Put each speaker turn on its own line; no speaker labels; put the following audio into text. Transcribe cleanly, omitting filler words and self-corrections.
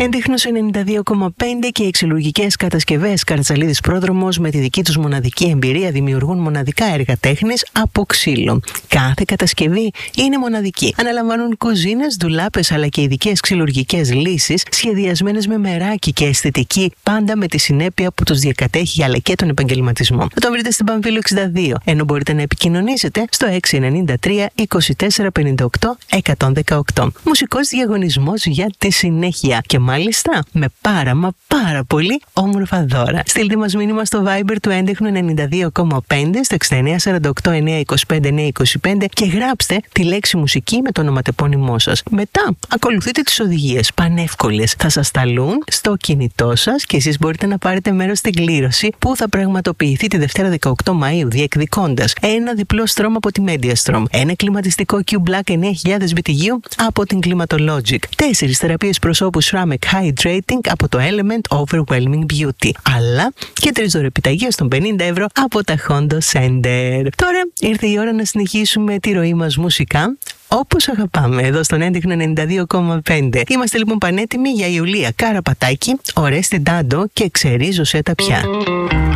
Έντεχνος 92,5 και οι εξελουργικές κατασκευές Καρτσαλίδης Πρόδρομος με τη δική τους μοναδική εμπειρία δημιουργούν μοναδικά έργα τέχνης από ξύλο. Κάθε κατασκευή είναι μοναδική. Αναλαμβάνουν κουζίνες, ντουλάπες αλλά και ειδικές ξυλουργικές λύσεις σχεδιασμένες με μεράκι και αισθητική, πάντα με τη συνέπεια που τους διακατέχει αλλά και τον επαγγελματισμό. Θα το βρείτε στην Παμφύλου 62, ενώ μπορείτε να επικοινωνήσετε στο 693 24 58 118. Μουσικός διαγωνισμός για τη συνέχεια και μάλιστα με πάρα πολύ όμορφα δώρα. Στείλτε μας μήνυμα στο Viber του Έντεχνου 92,5 στο 6948 925 925 και γράψτε τη λέξη μουσική με το ονοματεπώνυμό σας. Μετά ακολουθείτε τις οδηγίες πανεύκολες. Θα σας σταλούν στο κινητό σας και εσείς μπορείτε να πάρετε μέρος στην κλήρωση που θα πραγματοποιηθεί τη Δευτέρα 18 Μαΐου, διεκδικώντας ένα διπλό στρώμα από τη MediaStrom, ένα κλιματιστικό Q-Black 9000 BTU από την Climatologic, 4 θεραπείες προσώπου Ceramic Hydrating από το Element Overwhelming Beauty, αλλά και 3 δωρεπιταγές των 50 ευρώ από τα Hondo Center. Τώρα ήρθε η ώρα να συνεχίσουμε τη ροή μας μουσικά, όπως αγαπάμε, εδώ στον Έντεχνο 92,5. Είμαστε λοιπόν πανέτοιμοι για Ιουλία Καραπατάκη, Ορέστη Ντάντο και Ξερίζωσε τα πια.